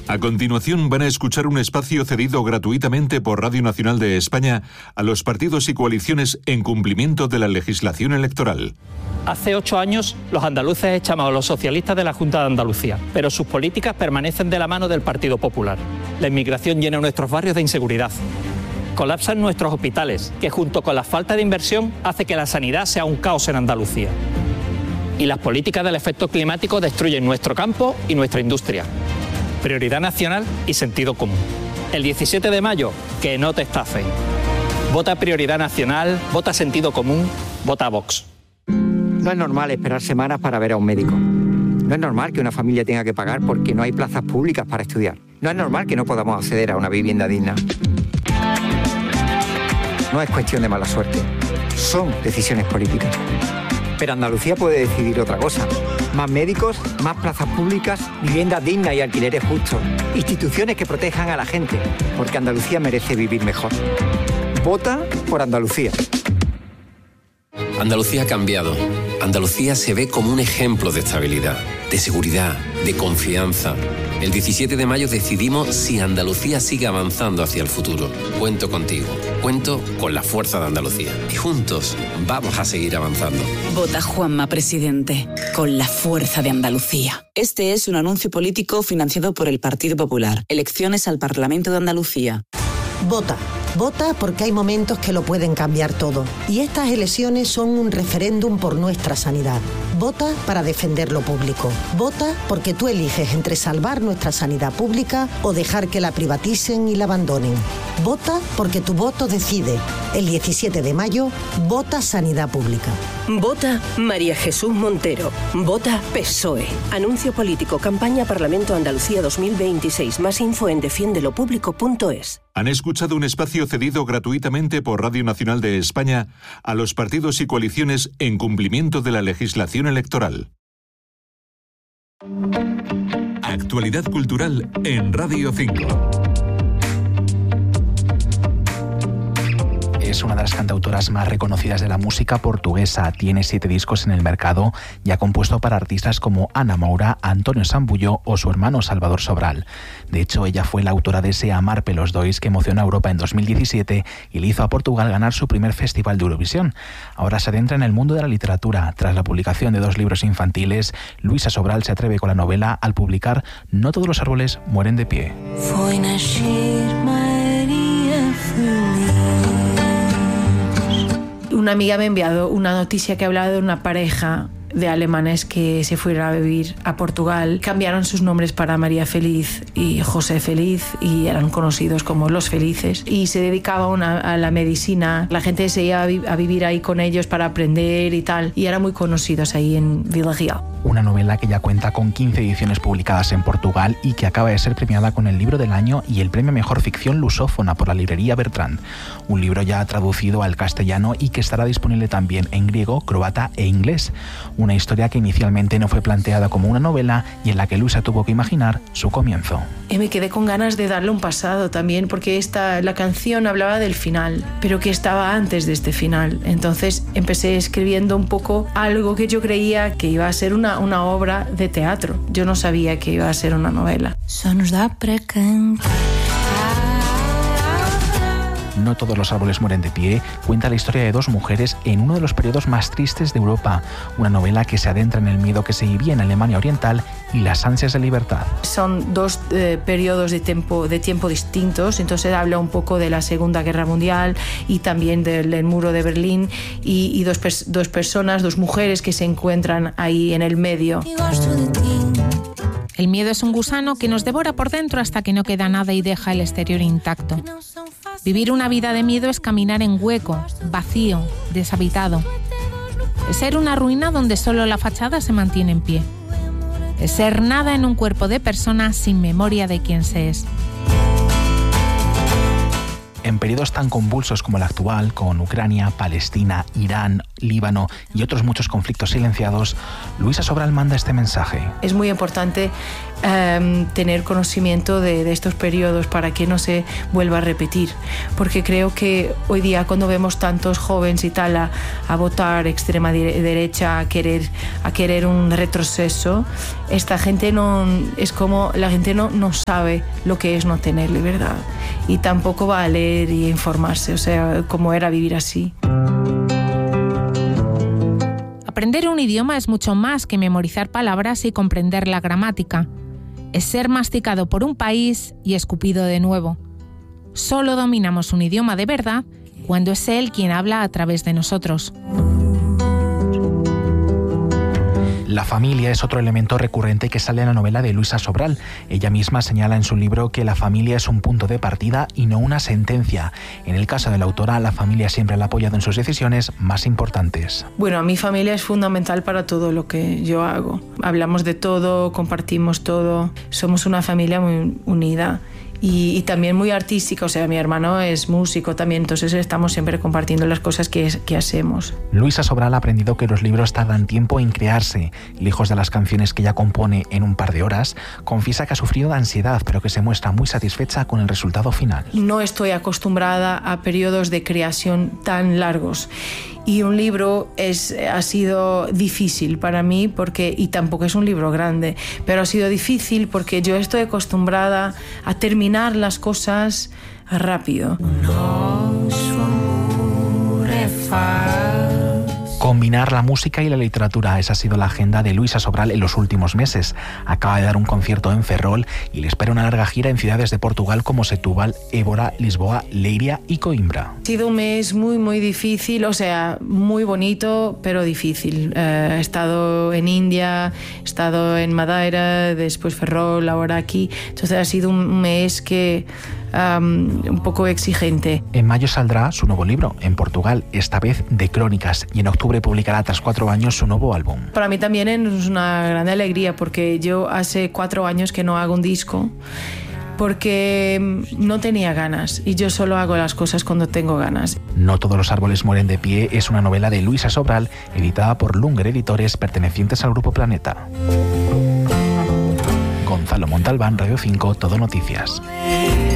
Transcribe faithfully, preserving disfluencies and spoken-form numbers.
A continuación van a escuchar un espacio cedido gratuitamente por Radio Nacional de España a los partidos y coaliciones en cumplimiento de la legislación electoral. Hace ocho años los andaluces echamos a los socialistas de la Junta de Andalucía, pero sus políticas permanecen de la mano del Partido Popular. La inmigración llena nuestros barrios de inseguridad. Colapsan nuestros hospitales, que junto con la falta de inversión hace que la sanidad sea un caos en Andalucía. Y las políticas del efecto climático destruyen nuestro campo y nuestra industria. Prioridad nacional y sentido común. El diecisiete de mayo, que no te estafen. Vota prioridad nacional, vota sentido común, vota Vox. No es normal esperar semanas para ver a un médico. No es normal que una familia tenga que pagar porque no hay plazas públicas para estudiar. No es normal que no podamos acceder a una vivienda digna. No es cuestión de mala suerte. Son decisiones políticas. Pero Andalucía puede decidir otra cosa. Más médicos, más plazas públicas, viviendas dignas y alquileres justos. Instituciones que protejan a la gente, porque Andalucía merece vivir mejor. Vota por Andalucía. Andalucía ha cambiado. Andalucía se ve como un ejemplo de estabilidad, de seguridad, de confianza. El diecisiete de mayo decidimos si Andalucía sigue avanzando hacia el futuro. Cuento contigo. Cuento con la fuerza de Andalucía. Y juntos vamos a seguir avanzando. Vota Juanma Presidente, con la fuerza de Andalucía. Este es un anuncio político financiado por el Partido Popular. Elecciones al Parlamento de Andalucía. Vota. Vota porque hay momentos que lo pueden cambiar todo. Y estas elecciones son un referéndum por nuestra sanidad. Vota para defender lo público. Vota porque tú eliges entre salvar nuestra sanidad pública o dejar que la privaticen y la abandonen. Vota porque tu voto decide. El diecisiete de mayo, vota Sanidad Pública. Vota María Jesús Montero. Vota P S O E. Anuncio político. Campaña Parlamento Andalucía dos mil veintiséis. Más info en defiendelo público punto es. Han escuchado un espacio cedido gratuitamente por Radio Nacional de España a los partidos y coaliciones en cumplimiento de la legislación electoral. Actualidad cultural en Radio cinco. Es una de las cantautoras más reconocidas de la música portuguesa. Tiene siete discos en el mercado y ha compuesto para artistas como Ana Moura, Antonio Sambuyo o su hermano Salvador Sobral. De hecho, ella fue la autora de ese Amar pelos dois que emocionó a Europa en dos mil diecisiete y le hizo a Portugal ganar su primer festival de Eurovisión. Ahora se adentra en el mundo de la literatura. Tras la publicación de dos libros infantiles, Luisa Sobral se atreve con la novela al publicar No todos los árboles mueren de pie. Foi nascer María feliz. Una amiga me ha enviado una noticia que hablaba de una pareja de alemanes que se fueron a vivir a Portugal. Cambiaron sus nombres para María Feliz y José Feliz y eran conocidos como Los Felices y se dedicaban a, a la medicina. La gente se iba a, vi- a vivir ahí con ellos para aprender y tal y eran muy conocidos ahí en Vila Real. Una novela que ya cuenta con quince ediciones publicadas en Portugal y que acaba de ser premiada con el Libro del Año y el premio Mejor Ficción Lusófona por la librería Bertrand. Un libro ya traducido al castellano y que estará disponible también en griego, croata e inglés. Una historia que inicialmente no fue planteada como una novela y en la que Luisa tuvo que imaginar su comienzo. Y me quedé con ganas de darle un pasado también, porque esta, la canción hablaba del final, pero que estaba antes de este final. Entonces empecé escribiendo un poco algo que yo creía que iba a ser una, una obra de teatro. Yo no sabía que iba a ser una novela. Só nos dá para cantar. No todos los árboles mueren de pie cuenta la historia de dos mujeres en uno de los periodos más tristes de Europa, una novela que se adentra en el miedo que se vivía en Alemania Oriental y las ansias de libertad. Son dos eh, periodos de tiempo, de tiempo distintos, entonces habla un poco de la Segunda Guerra Mundial y también del, del muro de Berlín y, y dos, pers- dos personas, dos mujeres que se encuentran ahí en el medio. El miedo es un gusano que nos devora por dentro hasta que no queda nada y deja el exterior intacto. Vivir una vida de miedo es caminar en hueco, vacío, deshabitado. Es ser una ruina donde solo la fachada se mantiene en pie. Es ser nada en un cuerpo de persona sin memoria de quién se es. En periodos tan convulsos como el actual, con Ucrania, Palestina, Irán, Líbano y otros muchos conflictos silenciados, Luisa Sobral manda este mensaje. Es muy importante eh, tener conocimiento de, de estos periodos para que no se vuelva a repetir, porque creo que hoy día cuando vemos tantos jóvenes y tal a, a votar extrema derecha, a querer, a querer un retroceso, esta gente no, es como la gente no, no sabe lo que es no tener libertad y tampoco va a leer y informarse, o sea, cómo era vivir así. Aprender un idioma es mucho más que memorizar palabras y comprender la gramática. Es ser masticado por un país y escupido de nuevo. Solo dominamos un idioma de verdad cuando es él quien habla a través de nosotros. La familia es otro elemento recurrente que sale en la novela de Luisa Sobral. Ella misma señala en su libro que la familia es un punto de partida y no una sentencia. En el caso de la autora, la familia siempre la ha apoyado en sus decisiones más importantes. Bueno, mi familia es fundamental para todo lo que yo hago. Hablamos de todo, compartimos todo. Somos una familia muy unida. Y, y también muy artística, o sea, mi hermano es músico también, entonces estamos siempre compartiendo las cosas que, que hacemos. Luisa Sobral ha aprendido que los libros tardan tiempo en crearse. Lejos de las canciones que ella compone en un par de horas, confiesa que ha sufrido de ansiedad, pero que se muestra muy satisfecha con el resultado final. No estoy acostumbrada a periodos de creación tan largos. Y un libro es, ha sido difícil para mí, porque, y tampoco es un libro grande, pero ha sido difícil porque yo estoy acostumbrada a terminar las cosas rápido. Combinar la música y la literatura, esa ha sido la agenda de Luisa Sobral en los últimos meses. Acaba de dar un concierto en Ferrol y le espera una larga gira en ciudades de Portugal como Setúbal, Évora, Lisboa, Leiria y Coimbra. Ha sido un mes muy, muy difícil, o sea, muy bonito, pero difícil. Eh, he estado en India, he estado en Madeira, después Ferrol, ahora aquí. Entonces ha sido un mes que... Um, un poco exigente. En mayo saldrá su nuevo libro, en Portugal, esta vez de crónicas, y en octubre publicará tras cuatro años su nuevo álbum. Para mí también es una gran alegría, porque yo hace cuatro años que no hago un disco, porque no tenía ganas, y yo solo hago las cosas cuando tengo ganas. No todos los árboles mueren de pie es una novela de Luisa Sobral, editada por Lunger Editores, pertenecientes al Grupo Planeta. Gonzalo Montalbán, Radio cinco, Todo Noticias.